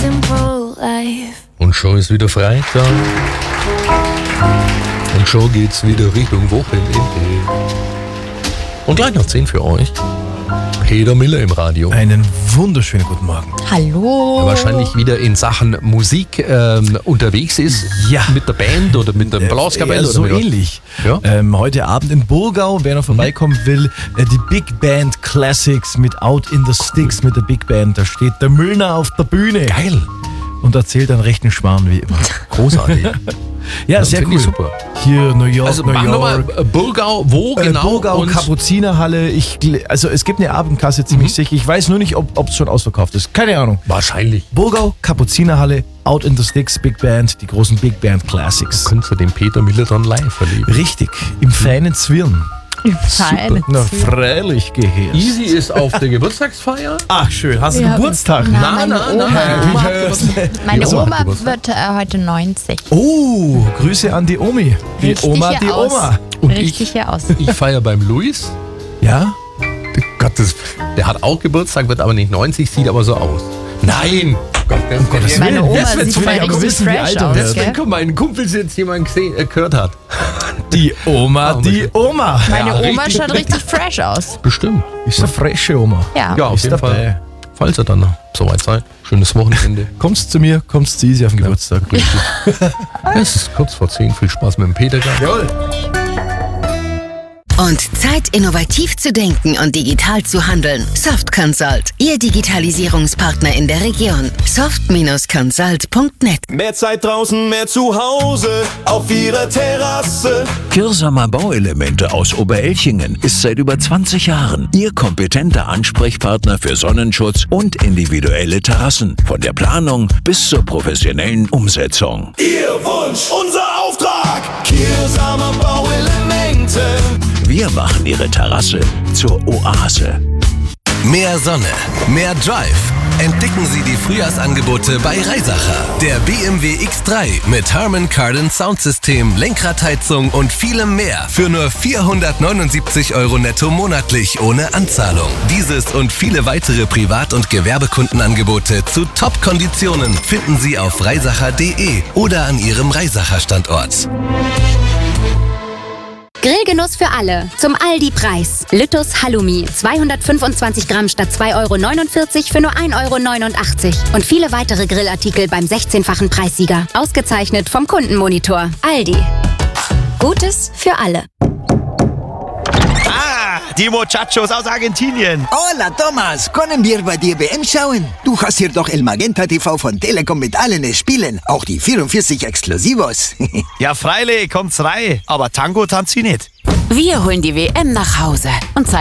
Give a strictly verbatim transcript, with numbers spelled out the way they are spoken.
simple life. Und schon ist wieder Freitag. Und schon geht's wieder Richtung Wochenende. Und gleich noch zehn für euch. Peter Miller im Radio. Einen wunderschönen guten Morgen. Hallo. Der wahrscheinlich wieder in Sachen Musik ähm, unterwegs ist. Ja. Mit der Band oder mit dem Blaskapell. Ja, so oder mit ähnlich. Ja. Ähm, heute Abend in Burgau, wer noch vorbeikommen will, äh, die Big Band Classics mit Out in the Sticks mit der Big Band. Da steht der Müllner auf der Bühne. Geil. Und erzählt einen rechten Schmarrn wie immer. Großartig. Ja, sehr Finde cool. ich super. Hier New York, Also New machen wir mal York. äh, Burgau, wo Äh, genau? Burgau, und Kapuzinerhalle. Ich, gl- also es gibt eine Abendkasse, ziemlich sicher. Ich weiß nur nicht, ob es schon ausverkauft ist. Keine Ahnung. wahrscheinlich. Burgau, Kapuzinerhalle, Out in the Sticks, Big Band, die großen Big Band Classics. Könntest du den Peter Miller dann live erleben. Richtig, im feinen Zwirn. Fein. Na, freilich gehört. Easy ist auf der Geburtstagsfeier. Ach, schön. Hast du Wir haben- Geburtstag? Na, Na, meine na, na. Oma. Oma hat Geburtstag. Meine Die Oma hat Oma Geburtstag. wird äh, heute neunzig. Oh, Grüße an die Omi. Die Richtig Oma, hier die aus. Oma. Und Richtig ich, hier aus. ich feiere beim Luis. Ja? Gott, das, der hat auch Geburtstag, wird aber nicht neunzig, sieht aber so aus. Nein! Gott, das, Um Gottes Meine Willen. Oma Jetzt wird's sieht vielleicht mal aber richtig wissen, wie fresh alt er aus, wird. gell? Wenn guck mal, ein Kumpel jetzt jemand gesehen, äh, gehört hat. Die Oma, die Oma. Meine Ja, Oma richtig. schaut richtig fresh aus. Bestimmt. Ist eine frische Oma. Ja. Ja, auf Ist jeden dabei. Fall. Falls er dann noch soweit seid. Schönes Wochenende. Kommst zu mir, kommst zu Easy auf den Geburtstag. Es ist kurz vor zehn. Viel Spaß mit dem Peter. Jawohl. Und Zeit, innovativ zu denken und digital zu handeln. Soft Consult, Ihr Digitalisierungspartner in der Region. soft Consult punkt net. Mehr Zeit draußen, mehr zu Hause, auf ihrer Terrasse. Kirsamer Bauelemente aus Oberelchingen ist seit über zwanzig Jahren Ihr kompetenter Ansprechpartner für Sonnenschutz und individuelle Terrassen. Von der Planung bis zur professionellen Umsetzung. Ihr Wunsch, unser Auftrag. Kirsamer Bauelemente. Wir machen Ihre Terrasse zur Oase. Mehr Sonne, mehr Drive. Entdecken Sie die Frühjahrsangebote bei Reisacher. Der B M W X drei mit Harman Kardon Soundsystem, Lenkradheizung und vielem mehr für nur vierhundertneunundsiebzig Euro netto monatlich ohne Anzahlung. Dieses und viele weitere Privat- und Gewerbekundenangebote zu Top-Konditionen finden Sie auf reisacher punkt de oder an Ihrem Reisacher Standort. Grillgenuss für alle. Zum Aldi-Preis. Lüttus Halloumi. zweihundertfünfundzwanzig Gramm statt zwei Euro neunundvierzig für nur ein Euro neunundachtzig. Und viele weitere Grillartikel beim sechzehnfachen Preissieger. Ausgezeichnet vom Kundenmonitor. Aldi. Gutes für alle. Ah, die Muchachos aus Argentinien. Hola, Thomas. Können wir bei dir W M schauen? Du hast hier doch El Magenta T V von Telekom mit allen Spielen. Auch die vierundvierzig Exklusivos. Ja, freilich, kommt's rein. Aber Tango tanzt sie nicht. Wir holen die W M nach Hause und zeigen